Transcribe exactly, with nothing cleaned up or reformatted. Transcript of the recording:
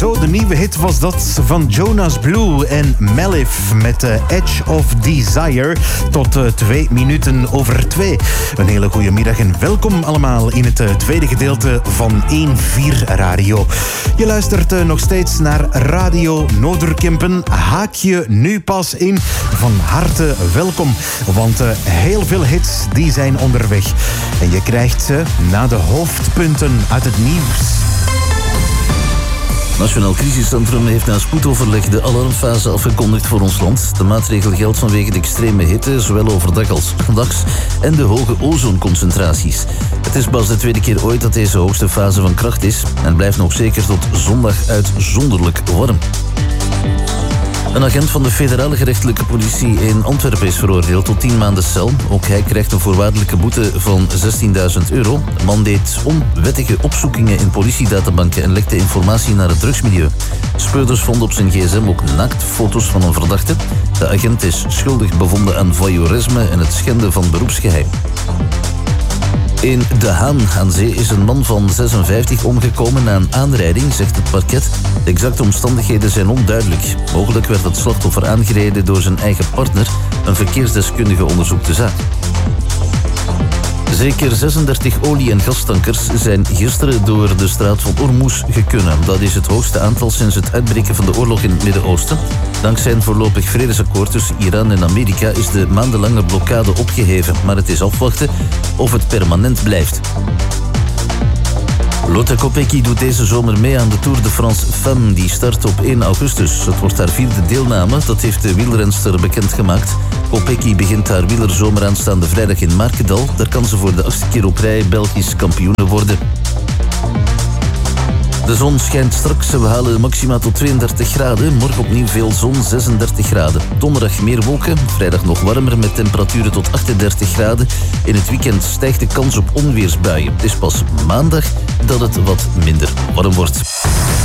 Zo, de nieuwe hit was dat van Jonas Blue en Malif met uh, Edge of Desire tot uh, twee minuten over twee. Een hele goede middag en welkom allemaal in het uh, tweede gedeelte van één vier Radio. Je luistert uh, nog steeds naar Radio Noorderkempen. Haak je nu pas in. Van harte welkom, want uh, heel veel hits die zijn onderweg. En je krijgt ze na de hoofdpunten uit het nieuws. Nationaal Crisiscentrum heeft na spoedoverleg de alarmfase afgekondigd voor ons land. De maatregel geldt vanwege de extreme hitte, zowel overdag als nachts, en de hoge ozonconcentraties. Het is pas de tweede keer ooit dat deze hoogste fase van kracht is en blijft nog zeker tot zondag uitzonderlijk warm. Een agent van de federale gerechtelijke politie in Antwerpen is veroordeeld tot tien maanden cel. Ook hij krijgt een voorwaardelijke boete van zestienduizend euro. De man deed onwettige opzoekingen in politiedatabanken en lekte informatie naar het drugsmilieu. Speurders vonden op zijn gsm ook naaktfoto's van een verdachte. De agent is schuldig bevonden aan voyeurisme en het schenden van beroepsgeheim. In De Haan aan Zee is een man van zesenvijftig omgekomen na een aanrijding, zegt het parket. De exacte omstandigheden zijn onduidelijk. Mogelijk werd het slachtoffer aangereden door zijn eigen partner. Een verkeersdeskundige onderzoekt de zaak. Zeker zesendertig olie- en gastankers zijn gisteren door de straat van Hormuz gekunnen. Dat is het hoogste aantal sinds het uitbreken van de oorlog in het Midden-Oosten. Dankzij een voorlopig vredesakkoord tussen Iran en Amerika is de maandenlange blokkade opgeheven. Maar het is afwachten of het permanent blijft. Lotte Kopecky doet deze zomer mee aan de Tour de France Femmes. Die start op één augustus. Het wordt haar vierde deelname, dat heeft de wielrenster bekendgemaakt. Kopecky begint haar wielerzomer aanstaande vrijdag in Markendal. Daar kan ze voor de achtste keer op rij Belgisch kampioene worden. De zon schijnt straks, we halen maxima tot tweeëndertig graden. Morgen opnieuw veel zon, zesendertig graden. Donderdag meer wolken, vrijdag nog warmer met temperaturen tot achtendertig graden. In het weekend stijgt de kans op onweersbuien. Het is pas maandag dat het wat minder warm wordt.